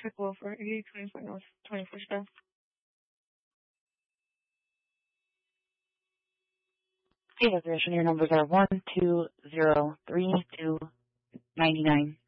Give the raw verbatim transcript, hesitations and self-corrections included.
Pacific Wilford, eighty-eight twenty-four North twenty-first Ave. Hey, Aggression, your numbers are one two zero three two ninety nine.